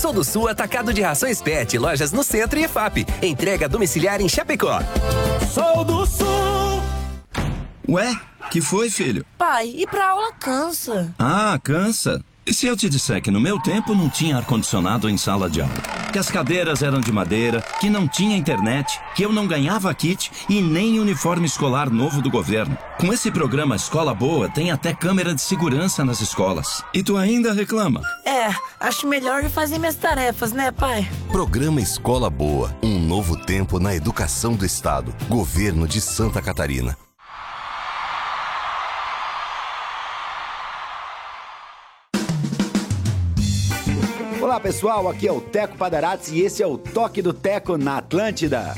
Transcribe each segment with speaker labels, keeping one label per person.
Speaker 1: Sou do Sul Atacado de Rações Pet, lojas no Centro e EFAP. Entrega domiciliar em Chapecó.
Speaker 2: Sou do Sul.
Speaker 3: Ué, que foi, filho?
Speaker 4: Pai, ir pra aula cansa.
Speaker 3: Ah, cansa? E se eu te disser que no meu tempo não tinha ar-condicionado em sala de aula? Que as cadeiras eram de madeira, que não tinha internet, que eu não ganhava kit e nem uniforme escolar novo do governo. Com esse programa Escola Boa, tem até câmera de segurança nas escolas. E tu ainda reclama?
Speaker 4: Acho melhor ir fazer minhas tarefas, né, pai?
Speaker 5: Programa Escola Boa, um novo tempo na educação do Estado. Governo de Santa Catarina.
Speaker 6: Olá pessoal, aqui é o Teco Padarates e esse é o Toque do Teco na Atlântida.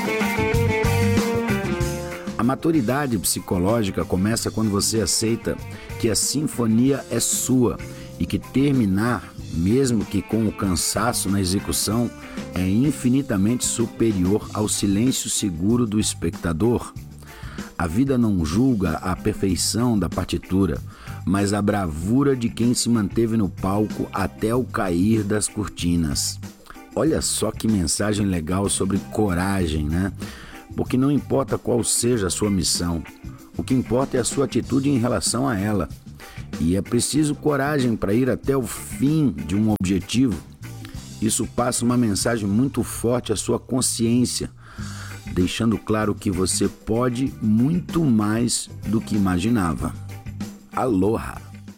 Speaker 6: A maturidade psicológica começa quando você aceita que a sinfonia é sua e que terminar, mesmo que com o cansaço na execução, é infinitamente superior ao silêncio seguro do espectador. A vida não julga a perfeição da partitura, mas a bravura de quem se manteve no palco até o cair das cortinas. Olha só que mensagem legal sobre coragem, né? Porque não importa qual seja a sua missão, o que importa é a sua atitude em relação a ela. E é preciso coragem para ir até o fim de um objetivo. Isso passa uma mensagem muito forte à sua consciência, deixando claro que você pode muito mais do que imaginava. Aloha!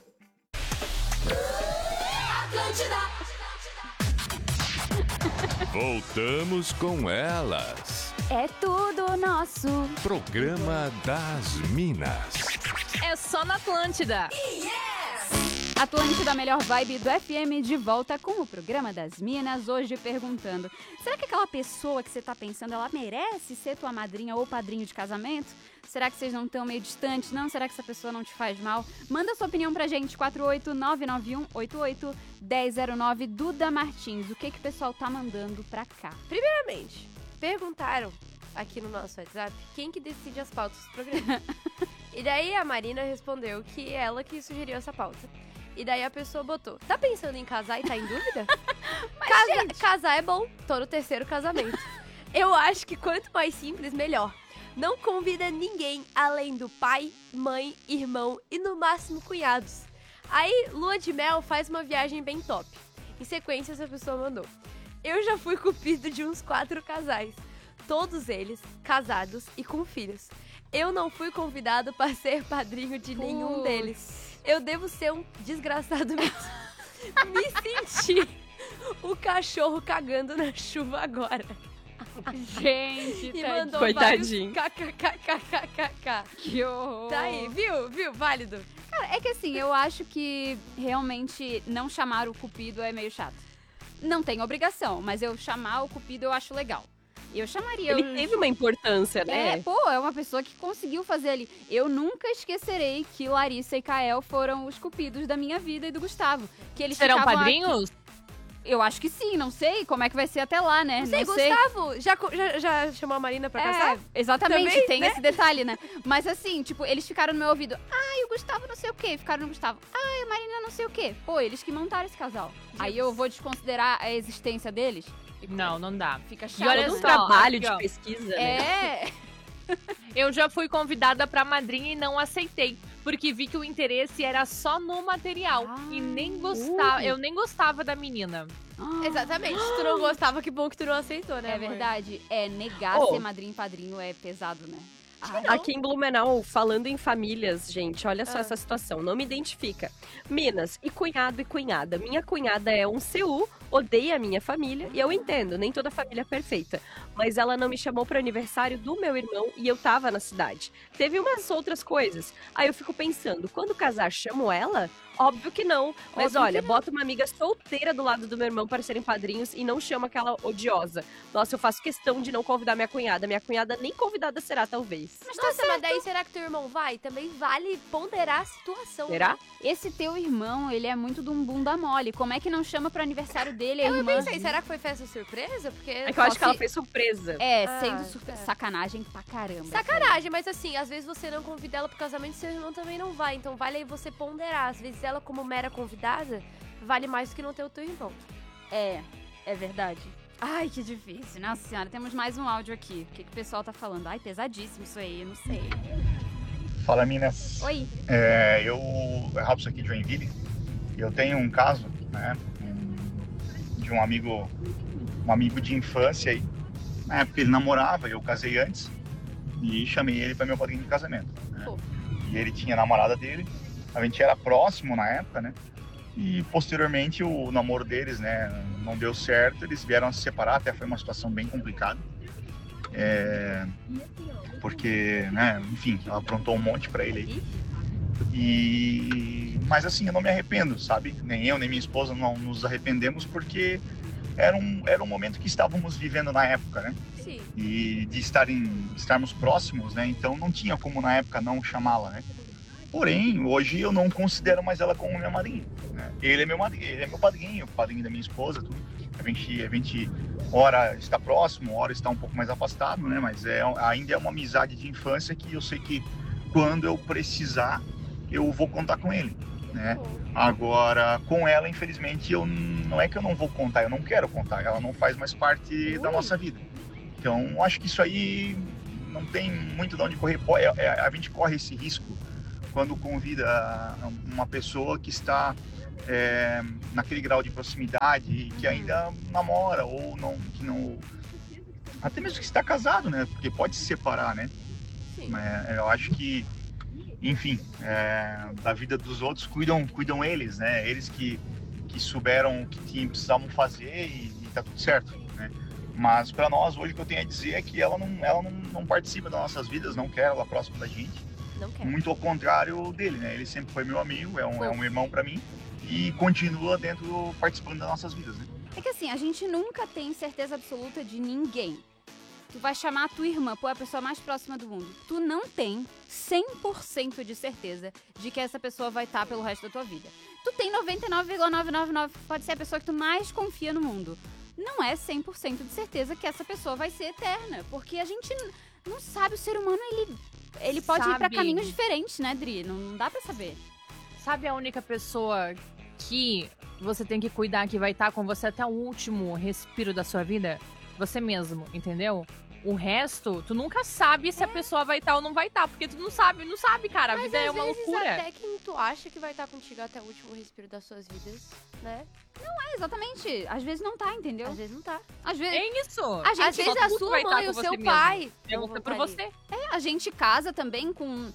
Speaker 7: Voltamos com elas.
Speaker 8: É tudo nosso.
Speaker 7: Programa das Minas.
Speaker 8: É só na Atlântida. Atlântida, a melhor vibe do FM, de volta com o programa das Minas, hoje perguntando: será que aquela pessoa que você tá pensando, ela merece ser tua madrinha ou padrinho de casamento? Será que vocês não estão meio distantes, não? Será que essa pessoa não te faz mal? Manda sua opinião pra gente, 48991881009, Duda Martins. O que o pessoal tá mandando pra cá?
Speaker 9: Primeiramente, perguntaram aqui no nosso WhatsApp quem que decide as pautas do programa. E daí a Marina respondeu que ela que sugeriu essa pauta. E daí a pessoa botou: tá pensando em casar e tá em dúvida? Casar é bom, tô no terceiro casamento. Eu acho que quanto mais simples, melhor. Não convida ninguém além do pai, mãe, irmão e no máximo cunhados. Aí, lua de mel faz uma viagem bem top. Em sequência, essa pessoa mandou: eu já fui cupido de uns 4 casais. Todos eles casados e com filhos. Eu não fui convidado para ser padrinho de nenhum deles. Eu devo ser um desgraçado mesmo. Me senti o cachorro cagando na chuva agora.
Speaker 8: Gente,
Speaker 9: e mandou
Speaker 8: coitadinho.
Speaker 9: KKKKKK.
Speaker 8: Que horror.
Speaker 9: Tá aí, viu? Válido.
Speaker 8: Cara, é que assim, eu acho que realmente não chamar o cupido é meio chato. Não tem obrigação, mas eu chamar o cupido eu acho legal. Eu chamaria...
Speaker 10: Ele teve uma importância, né?
Speaker 8: É uma pessoa que conseguiu fazer ali. Eu nunca esquecerei que Larissa e Kael foram os cupidos da minha vida e do Gustavo. Que eles
Speaker 10: serão
Speaker 8: ficavam
Speaker 10: padrinhos?
Speaker 8: Aqui. Eu acho que sim, não sei como é que vai ser até lá, né?
Speaker 9: Não sei, Gustavo, já chamou a Marina pra casar?
Speaker 8: Exatamente,
Speaker 9: também,
Speaker 8: tem
Speaker 9: né?
Speaker 8: esse detalhe, né? Mas assim, tipo, eles ficaram no meu ouvido: ai, o Gustavo não sei o quê. Ficaram no Gustavo: ai, a Marina não sei o quê. Pô, eles que montaram esse casal. Aí eu vou desconsiderar a existência deles?
Speaker 10: Não dá.
Speaker 8: Fica chato.
Speaker 10: E olha
Speaker 8: né?
Speaker 10: o trabalho de pesquisa, né?
Speaker 8: É.
Speaker 10: Eu já fui convidada pra madrinha e não aceitei, porque vi que o interesse era só no material e nem gostava, eu nem gostava da menina.
Speaker 9: Exatamente, se tu não gostava, que bom que tu não aceitou, né,
Speaker 8: É
Speaker 9: amor?
Speaker 8: verdade, negar ser madrinha e padrinho é pesado, né?
Speaker 10: Aqui em Blumenau, falando em famílias, gente, olha só essa situação, não me identifica. Minas, e cunhado e cunhada. Minha cunhada é um CU, odeia a minha família, e eu entendo, nem toda família é perfeita. Mas ela não me chamou pro aniversário do meu irmão e eu tava na cidade. Teve umas outras coisas. Aí eu fico pensando, quando casar, chamo ela? Óbvio que não. Mas olha, bota uma amiga solteira do lado do meu irmão para serem padrinhos e não chama aquela odiosa. Nossa, eu faço questão de não convidar minha cunhada. Minha cunhada nem convidada será, talvez.
Speaker 9: Mas nossa, mas daí será que teu irmão vai? Também vale ponderar a situação.
Speaker 10: Será?
Speaker 9: Né?
Speaker 8: Esse teu irmão, ele é muito de um bunda mole. Como é que não chama pro aniversário dele?
Speaker 9: Eu pensei, será que foi festa surpresa? Porque
Speaker 10: é que eu acho que ela fez surpresa.
Speaker 8: Sendo surpresa. Sacanagem pra caramba.
Speaker 9: Sacanagem, mas assim, às vezes você não convida ela pro casamento e seu irmão também não vai. Então vale aí você ponderar. Às vezes ela, como mera convidada, vale mais do que não ter o teu irmão.
Speaker 8: É verdade. Ai, que difícil. Nossa senhora, temos mais um áudio aqui. O que o pessoal tá falando? Ai, pesadíssimo isso aí, eu não sei.
Speaker 11: Fala, Minas.
Speaker 8: Oi.
Speaker 11: Eu Robson aqui de Joinville. E eu tenho um caso, né, de um amigo de infância aí. Na época ele namorava, eu casei antes. E chamei ele para meu padrinho de casamento. Né? E ele tinha a namorada dele. A gente era próximo na época, né? E posteriormente o namoro deles, né, não deu certo. Eles vieram a se separar, até foi uma situação bem complicada. Porque, né, enfim, ela aprontou um monte para ele aí. Mas assim, eu não me arrependo, sabe? Nem eu, nem minha esposa não nos arrependemos, porque era um momento que estávamos vivendo na época, né?
Speaker 9: Sim.
Speaker 11: E de estarmos próximos, né? Então não tinha como na época não chamá-la, né? Porém, hoje eu não considero mais ela como minha madrinha, né? Ele é meu padrinho, o padrinho da minha esposa, tudo. A gente ora está próximo, ora está um pouco mais afastado, né? Mas ainda é uma amizade de infância que eu sei que quando eu precisar, eu vou contar com ele, né? Agora, com ela, infelizmente, não é que eu não vou contar, eu não quero contar, ela não faz mais parte da nossa vida. Então, acho que isso aí não tem muito de onde correr. A gente corre esse risco quando convida uma pessoa que está naquele grau de proximidade e que ainda namora ou que não, até mesmo que está casado, né? Porque pode se separar, né? Sim. Eu acho que, enfim, da vida dos outros cuidam eles, né? Eles que souberam o que precisavam fazer e tá tudo certo, né? Mas para nós hoje o que eu tenho a dizer é que ela não participa das nossas vidas, não quer ela próxima da gente. Muito ao contrário dele, né? Ele sempre foi meu amigo, é um irmão pra mim e continua participando das nossas vidas, né?
Speaker 8: É que assim, a gente nunca tem certeza absoluta de ninguém. Tu vai chamar a tua irmã, é a pessoa mais próxima do mundo. Tu não tem 100% de certeza de que essa pessoa vai estar pelo resto da tua vida. Tu tem 99,999, pode ser a pessoa que tu mais confia no mundo. Não é 100% de certeza que essa pessoa vai ser eterna, porque a gente não sabe, o ser humano, ele pode ir pra caminhos diferentes, né, Dri? Não dá pra saber.
Speaker 12: Sabe a única pessoa que você tem que cuidar, que vai estar com você até o último respiro da sua vida? Você mesmo, entendeu? O resto, tu nunca sabe se a pessoa vai estar ou não vai estar, porque tu não sabe, cara. A vida é uma loucura.
Speaker 9: Até quem tu acha que vai estar contigo até o último respiro das suas vidas, né?
Speaker 8: Não é, exatamente. Às vezes não tá, entendeu?
Speaker 9: Às vezes não tá.
Speaker 8: Às vezes...
Speaker 12: É isso.
Speaker 9: Às vezes a sua mãe, o seu pai...
Speaker 12: Pergunta pra você.
Speaker 8: A gente casa também com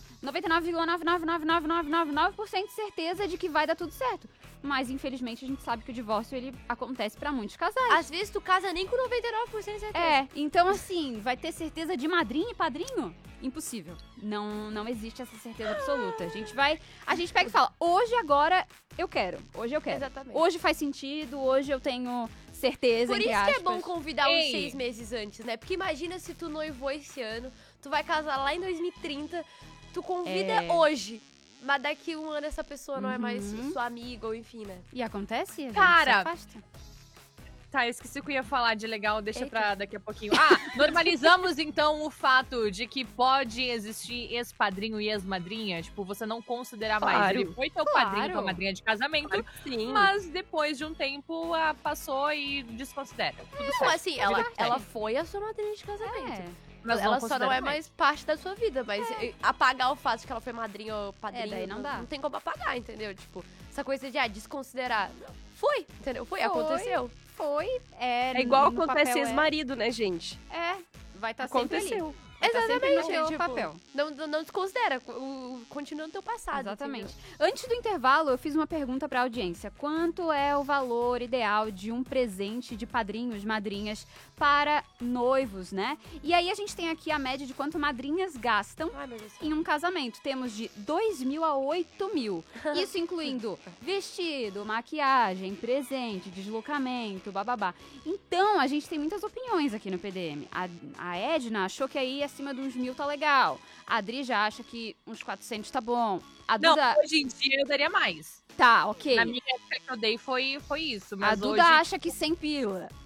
Speaker 8: 99,99999% de certeza de que vai dar tudo certo. Mas, infelizmente, a gente sabe que o divórcio, ele acontece pra muitos casais.
Speaker 9: Às vezes tu casa nem com 99% de certeza.
Speaker 8: Então assim, vai ter certeza de madrinha e padrinho? Impossível. Não existe essa certeza absoluta. A gente pega e fala, hoje, agora, eu quero. Hoje eu quero.
Speaker 9: Exatamente.
Speaker 8: Hoje faz sentido, hoje eu tenho certeza,
Speaker 9: Por isso
Speaker 8: entre aspas.
Speaker 9: que é bom convidar uns 6 meses antes, né? Porque imagina se tu noivou esse ano, tu vai casar lá em 2030, tu convida hoje. Mas daqui um ano essa pessoa não é mais sua amiga ou enfim, né?
Speaker 8: E acontece? A gente
Speaker 12: Cara,
Speaker 8: se afasta.
Speaker 12: Tá, eu esqueci o que eu ia falar de legal, deixa pra daqui a pouquinho. Normalizamos então o fato de que pode existir ex-padrinho e ex-madrinha. Tipo, você não considerar mais. Ele foi teu padrinho, tua madrinha de casamento.
Speaker 10: Claro que sim.
Speaker 12: Mas depois de um tempo, passou e desconsidera. Tudo
Speaker 9: Não,
Speaker 12: certo.
Speaker 9: assim, ela foi a sua madrinha de casamento.
Speaker 12: Mas
Speaker 9: ela
Speaker 12: não
Speaker 9: só não é mais parte da sua vida, mas apagar o fato de que ela foi madrinha ou padrinho,
Speaker 8: daí não dá.
Speaker 9: Não tem como apagar, entendeu? Tipo, essa coisa de desconsiderar. Foi, entendeu? Foi, aconteceu.
Speaker 8: Foi.
Speaker 10: É igual acontece ex-marido, né, gente?
Speaker 8: Vai estar sempre ali.
Speaker 10: Aconteceu.
Speaker 8: Vai tá sempre no
Speaker 9: Exatamente,
Speaker 8: teu papel.
Speaker 9: Não desconsidera, continua no teu passado.
Speaker 8: Exatamente.
Speaker 9: Entendeu?
Speaker 8: Antes do intervalo, eu fiz uma pergunta pra audiência. Quanto é o valor ideal de um presente de padrinhos, madrinhas para noivos, né? E aí a gente tem aqui a média de quanto madrinhas gastam em um casamento. Temos de 2 mil a 8 mil. Isso incluindo vestido, maquiagem, presente, deslocamento, bababá. Então, a gente tem muitas opiniões aqui no PDM. A Edna achou que aí acima de uns 1.000 tá legal. A Adri já acha que uns 400 tá bom. A Duda...
Speaker 12: Não, hoje em dia eu daria mais.
Speaker 8: Tá, ok.
Speaker 12: Na minha época que eu dei foi isso. Mas
Speaker 8: a Duda
Speaker 12: hoje...
Speaker 8: acha que 100 pila.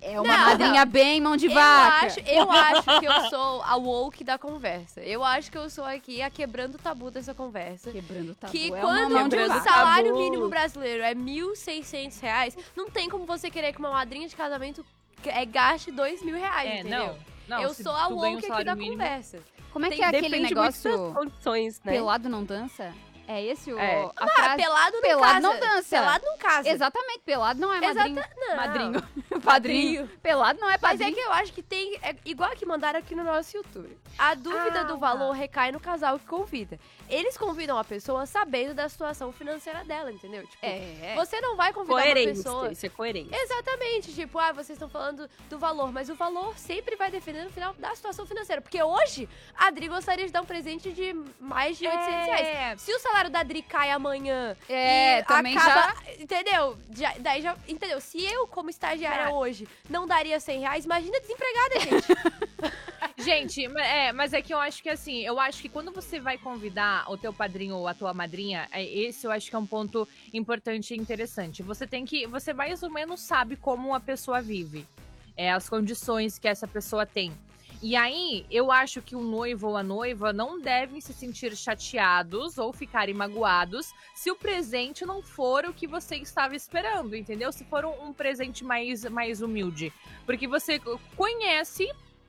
Speaker 8: É uma madrinha bem mão de vaca.
Speaker 9: Eu acho que eu sou a woke da conversa. Eu acho que eu sou aqui a quebrando o tabu dessa conversa.
Speaker 8: Quebrando o tabu.
Speaker 9: Que
Speaker 8: é
Speaker 9: quando
Speaker 8: uma mão de
Speaker 9: o
Speaker 8: vaca.
Speaker 9: salário mínimo brasileiro é R$1.600, não tem como você querer que uma madrinha de casamento gaste R$2.000, entendeu?
Speaker 12: Não,
Speaker 9: eu
Speaker 12: se
Speaker 9: sou a
Speaker 12: tu ganha um
Speaker 9: woke aqui
Speaker 12: salário
Speaker 9: da
Speaker 12: mínimo-
Speaker 9: conversa.
Speaker 8: Como é que é aquele
Speaker 10: Depende muito das
Speaker 8: negócio?
Speaker 10: condições, né?
Speaker 8: Pelado não dança? É esse o.
Speaker 10: É.
Speaker 8: A frase?
Speaker 9: Pelado não
Speaker 8: Pelado
Speaker 9: casa.
Speaker 8: não dança.
Speaker 9: Pelado não casa.
Speaker 8: Exatamente, pelado não é madrinho.
Speaker 9: Não.
Speaker 8: Madrinho. Padrinho. Pelado não é
Speaker 9: Mas
Speaker 8: padrinho.
Speaker 9: é que eu acho que tem... É igual que mandaram aqui no nosso YouTube. A dúvida do valor recai no casal que convida. Eles convidam a pessoa sabendo da situação financeira dela, entendeu? Tipo, você não vai convidar uma pessoa...
Speaker 10: Isso é coerente.
Speaker 9: Exatamente. Tipo, vocês estão falando do valor, mas o valor sempre vai depender no final da situação financeira. Porque hoje, a Adri gostaria de dar um presente de mais de R$800. Se o salário da Adri cai amanhã e
Speaker 8: também
Speaker 9: acaba... Entendeu? Daí já... Entendeu? Se eu, como estagiária hoje, não daria R$100, imagina desempregada, gente.
Speaker 12: Gente, mas é que eu acho que assim, eu acho que quando você vai convidar o teu padrinho ou a tua madrinha, esse eu acho que é um ponto importante e interessante. Você mais ou menos sabe como a pessoa vive, as condições que essa pessoa tem. E aí, eu acho que o noivo ou a noiva não devem se sentir chateados ou ficarem magoados se o presente não for o que você estava esperando, entendeu? Se for um presente mais humilde. Porque você conhece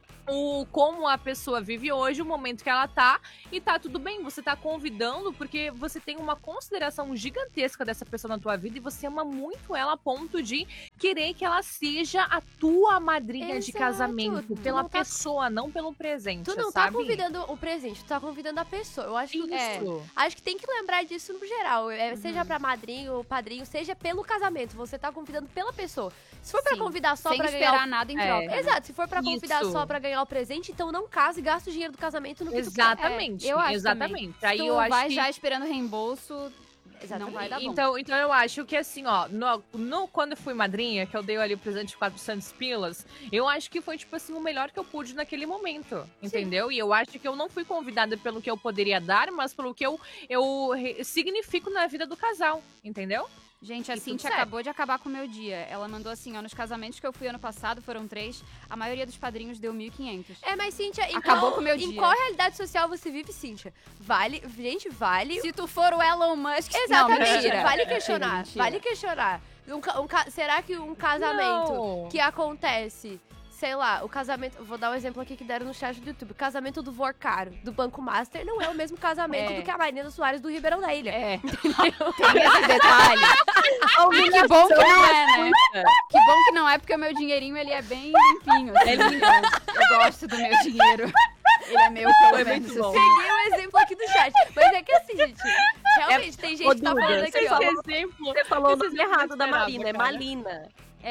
Speaker 12: como a pessoa vive hoje, o momento que ela tá, e tá tudo bem, você tá convidando porque você tem uma consideração gigantesca dessa pessoa na tua vida e você ama muito ela a ponto de querer que ela seja a tua madrinha de casamento, pela pessoa, não pelo presente,
Speaker 9: Tu não
Speaker 12: sabe?
Speaker 9: tá convidando o presente, tu tá convidando a pessoa. Eu acho que acho que tem que lembrar disso no geral. Seja pra madrinho ou padrinho, seja pelo casamento, você tá convidando pela pessoa. Se for pra convidar só
Speaker 8: sem
Speaker 9: pra
Speaker 8: esperar
Speaker 9: ganhar
Speaker 8: nada em troca, né?
Speaker 9: Exato, se for pra convidar
Speaker 12: Isso.
Speaker 9: só pra ganhar o presente, então não case e gasta o dinheiro do casamento no que
Speaker 12: Exatamente,
Speaker 9: tu quer. Eu acho
Speaker 12: exatamente.
Speaker 8: Se
Speaker 12: Aí
Speaker 8: tu
Speaker 12: eu acho
Speaker 8: vai
Speaker 12: que...
Speaker 8: já esperando reembolso, não vai dar bom.
Speaker 12: Então eu acho que assim, ó, quando eu fui madrinha, que eu dei ali o presente de 400 pilas, eu acho que foi, tipo assim, o melhor que eu pude naquele momento, entendeu? E eu acho que eu não fui convidada pelo que eu poderia dar, mas pelo que eu significo na vida do casal, entendeu?
Speaker 8: Gente, a
Speaker 12: E tudo
Speaker 8: Cintia
Speaker 12: certo.
Speaker 8: acabou de acabar com o meu dia. Ela mandou assim, ó, nos casamentos que eu fui ano passado, foram 3, a maioria dos padrinhos deu 1.500.
Speaker 9: Mas Cíntia,
Speaker 8: acabou com o meu
Speaker 9: em
Speaker 8: dia.
Speaker 9: qual realidade social você vive, Cíntia? Vale.
Speaker 8: Se tu for o Elon Musk...
Speaker 9: Exatamente.
Speaker 8: Não, mentira.
Speaker 9: Vale questionar.
Speaker 8: Mentira.
Speaker 9: Vale questionar. Será que um casamento
Speaker 12: Não.
Speaker 9: que acontece, sei lá, o casamento... Vou dar um exemplo aqui que deram no chat do YouTube. O casamento do Vorcaro, do Banco Master, não é o mesmo casamento do que a Marina Soares do Ribeirão da Ilha. Entendeu?
Speaker 8: Tem esse detalhe. Que bom que não é, né? Que bom que não é, porque o meu dinheirinho, ele é bem limpinho. Assim. Eu gosto do meu dinheiro. Ele é meu, pelo menos.
Speaker 9: Peguei um exemplo aqui do chat. Mas é que assim, gente, realmente tem gente que tá falando aqui, ó.
Speaker 10: Você falou o nome
Speaker 12: Esse exemplo
Speaker 10: errado da
Speaker 12: eu não
Speaker 10: Marina, é
Speaker 12: esperava,
Speaker 10: Malina.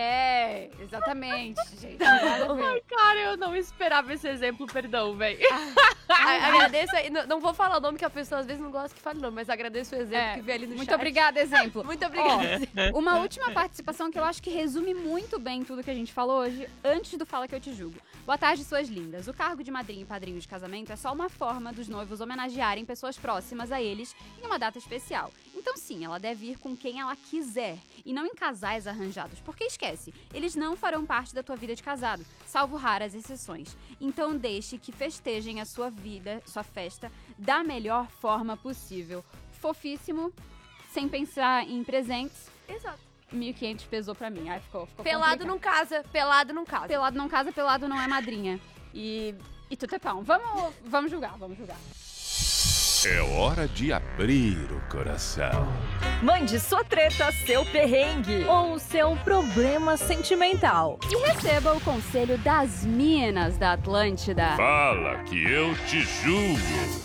Speaker 8: Exatamente, gente.
Speaker 12: Ai, cara, eu não esperava esse exemplo, perdão, velho.
Speaker 9: Agradeço aí. Não vou falar o nome que a pessoa às vezes não gosta que fale o nome, mas agradeço o exemplo que veio ali no chat.
Speaker 8: Muito obrigada, exemplo.
Speaker 9: Muito obrigada.
Speaker 8: Ó, uma última participação que eu acho que resume muito bem tudo que a gente falou hoje, antes do Fala Que Eu Te Julgo. Boa tarde, suas lindas. O cargo de madrinha e padrinho de casamento é só uma forma dos noivos homenagearem pessoas próximas a eles em uma data especial. Então sim, ela deve ir com quem ela quiser e não em casais arranjados, porque esquece, eles não farão parte da tua vida de casado, salvo raras exceções. Então deixe que festejem a sua vida, sua festa, da melhor forma possível. Fofíssimo, sem pensar em presentes.
Speaker 9: Exato.
Speaker 8: 1.500 pesou pra mim. Aí ficou
Speaker 9: Pelado
Speaker 8: complicado.
Speaker 9: não casa, pelado não casa.
Speaker 8: Pelado não casa, pelado não é madrinha. E tudo é pão. Vamos julgar.
Speaker 7: É hora de abrir o coração.
Speaker 10: Mande sua treta, seu perrengue
Speaker 12: ou seu problema sentimental.
Speaker 8: E receba o conselho das minas da Atlântida.
Speaker 7: Fala que eu te julgo.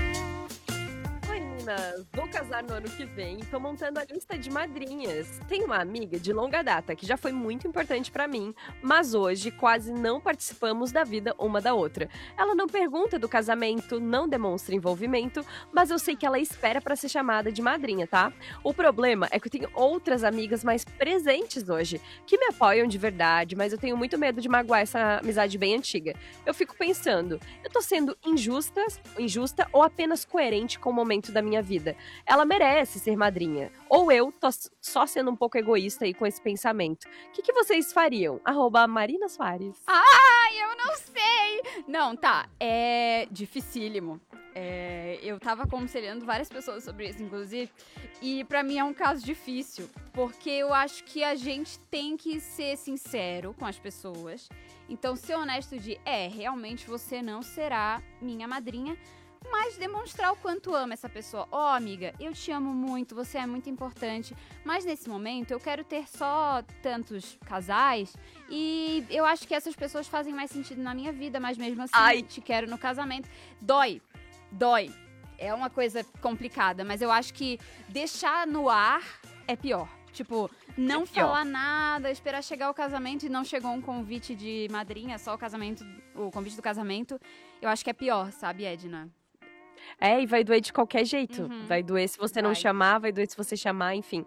Speaker 10: Meninas, vou casar no ano que vem e tô montando a lista de madrinhas. Tenho uma amiga de longa data que já foi muito importante pra mim, mas hoje quase não participamos da vida uma da outra. Ela não pergunta do casamento, não demonstra envolvimento, mas eu sei que ela espera pra ser chamada de madrinha, tá? O problema é que eu tenho outras amigas mais presentes hoje, que me apoiam de verdade, mas eu tenho muito medo de magoar essa amizade bem antiga. Eu fico pensando, eu tô sendo injusta ou apenas coerente com o momento da minha vida? vida, ela merece ser madrinha. Ou eu tô só sendo um pouco egoísta aí com esse pensamento. O que vocês fariam? @Marina Soares.
Speaker 8: Ai, eu não sei! Não, tá, é dificílimo. Eu tava aconselhando várias pessoas sobre isso, inclusive, e pra mim é um caso difícil, porque eu acho que a gente tem que ser sincero com as pessoas, então ser honesto de, realmente você não será minha madrinha, mas demonstrar o quanto ama essa pessoa. Amiga, eu te amo muito, você é muito importante, mas nesse momento eu quero ter só tantos casais e eu acho que essas pessoas fazem mais sentido na minha vida, mas mesmo assim te quero no casamento. Dói. É uma coisa complicada, mas eu acho que deixar no ar é pior. Tipo, não falar nada, esperar chegar o casamento e não chegou um convite de madrinha, só o convite do casamento. Eu acho que é pior, sabe, Edna?
Speaker 10: E vai doer de qualquer jeito. Vai doer se você não chamar, vai doer se você chamar, enfim.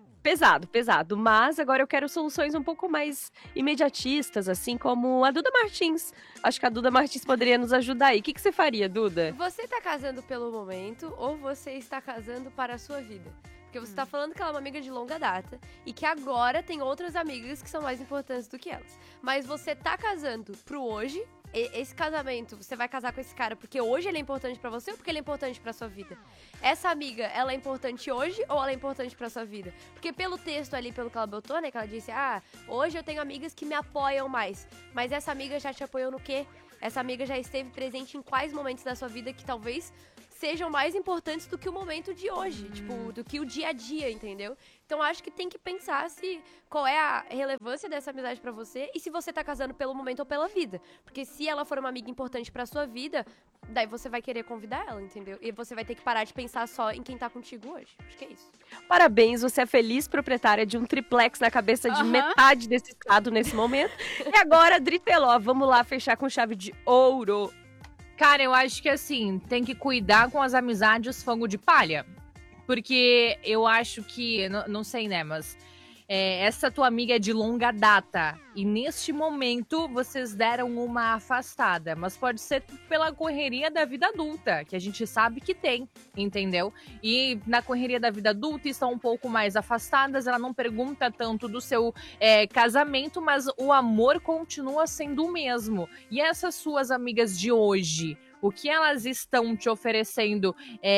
Speaker 10: Pesado. Mas agora eu quero soluções um pouco mais imediatistas, assim como a Duda Martins. Acho que a Duda Martins poderia nos ajudar aí. O que você faria, Duda?
Speaker 9: Você tá casando pelo momento ou você está casando para a sua vida? Porque você tá falando que ela é uma amiga de longa data e que agora tem outras amigas que são mais importantes do que elas. Mas você tá casando pro hoje. Esse casamento, você vai casar com esse cara porque hoje ele é importante pra você ou porque ele é importante pra sua vida? Essa amiga, ela é importante hoje ou ela é importante pra sua vida? Porque pelo texto ali, pelo que ela botou, né, que ela disse, hoje eu tenho amigas que me apoiam mais. Mas essa amiga já te apoiou no quê? Essa amiga já esteve presente em quais momentos da sua vida que talvez sejam mais importantes do que o momento de hoje, tipo, do que o dia a dia, entendeu? Então acho que tem que pensar qual é a relevância dessa amizade pra você e se você tá casando pelo momento ou pela vida. Porque se ela for uma amiga importante pra sua vida, daí você vai querer convidar ela, entendeu? E você vai ter que parar de pensar só em quem tá contigo hoje. Acho que é isso.
Speaker 10: Parabéns, você é feliz proprietária de um triplex na cabeça de metade desse estado nesse momento. E agora, Driteló, vamos lá fechar com chave de ouro.
Speaker 12: Cara, eu acho que assim, tem que cuidar com as amizades fogo de palha. Porque eu acho que, não sei, né, mas essa tua amiga é de longa data. E neste momento vocês deram uma afastada. Mas pode ser pela correria da vida adulta, que a gente sabe que tem, entendeu? E na correria da vida adulta estão um pouco mais afastadas. Ela não pergunta tanto do seu casamento, mas o amor continua sendo o mesmo. E essas suas amigas de hoje, o que elas estão te oferecendo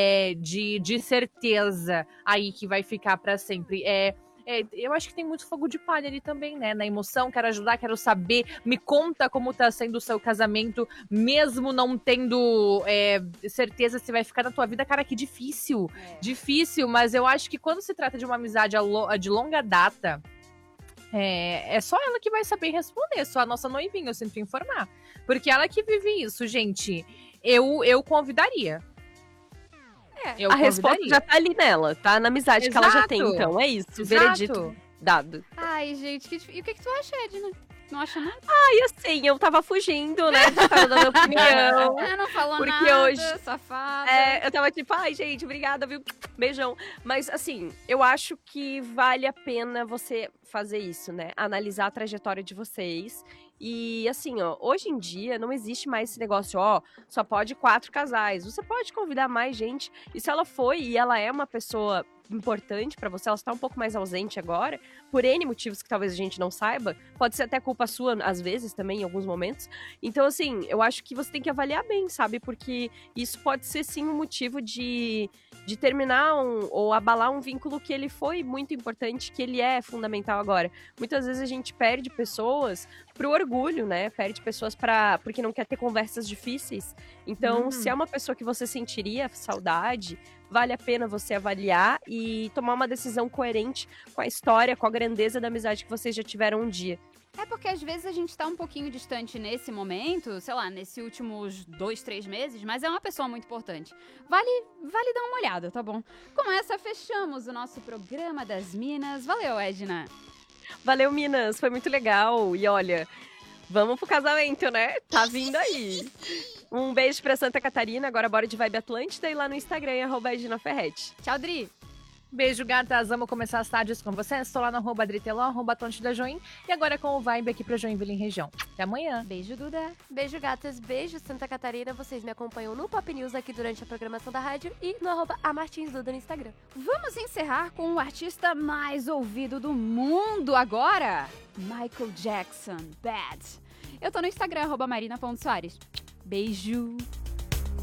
Speaker 12: de certeza aí que vai ficar pra sempre? Eu acho que tem muito fogo de palha ali também, né? Na emoção, quero ajudar, quero saber. Me conta como tá sendo o seu casamento, mesmo não tendo certeza se vai ficar na tua vida. Cara, que difícil. Difícil, mas eu acho que quando se trata de uma amizade de longa data, é só ela que vai saber responder, só a nossa noivinha, eu sinto informar. Porque ela que vive isso, gente. Eu convidaria.
Speaker 10: A resposta já tá ali nela, tá? Na amizade que ela já tem, então. É isso, veredito dado.
Speaker 8: Ai, gente, e o que tu acha, Edna? Não acha nada?
Speaker 10: Assim, eu tava fugindo, né? Eu tava dando opinião.
Speaker 8: Não falou
Speaker 10: porque
Speaker 8: nada,
Speaker 10: hoje,
Speaker 8: safada.
Speaker 10: Eu tava tipo, gente, obrigada, viu? Beijão. Mas, assim, eu acho que vale a pena você fazer isso, né? Analisar a trajetória de vocês. E, assim, hoje em dia não existe mais esse negócio, só pode 4 casais. Você pode convidar mais gente. E se ela foi e ela é uma pessoa importante pra você, ela está um pouco mais ausente agora, por N motivos que talvez a gente não saiba, pode ser até culpa sua, às vezes, também, em alguns momentos. Então, assim, eu acho que você tem que avaliar bem, sabe? Porque isso pode ser, sim, um motivo de terminar ou abalar um vínculo que ele foi muito importante, que ele é fundamental agora. Muitas vezes a gente perde pessoas pro orgulho, né? Perde pessoas porque não quer ter conversas difíceis. Então, se é uma pessoa que você sentiria saudade, vale a pena você avaliar e tomar uma decisão coerente com a história, com a grandeza da amizade que vocês já tiveram um dia.
Speaker 8: Porque às vezes a gente tá um pouquinho distante nesse momento, sei lá, nesses últimos 2, 3 meses, mas é uma pessoa muito importante. Vale dar uma olhada, tá bom? Com essa, fechamos o nosso programa das Minas. Valeu, Edna!
Speaker 10: Valeu, Minas! Foi muito legal. E olha, vamos pro casamento, né? Tá vindo aí. Um beijo pra Santa Catarina, agora bora de Vibe Atlântida e lá no Instagram, @EdnaFerretti.
Speaker 8: Tchau, Dri!
Speaker 12: Beijo, gatas. Amo começar as tardes com vocês. Estou lá no @Adriteló, @AtlantidaJoin. E agora com o Vibe aqui pra Joinville em região. Até amanhã.
Speaker 8: Beijo, Duda.
Speaker 9: Beijo, gatas. Beijo, Santa Catarina. Vocês me acompanham no Pop News aqui durante a programação da rádio e no @AMartinsDuda no Instagram.
Speaker 8: Vamos encerrar com o artista mais ouvido do mundo agora. Michael Jackson, Bad. Eu tô no Instagram, @Marina.Soares. Beijo.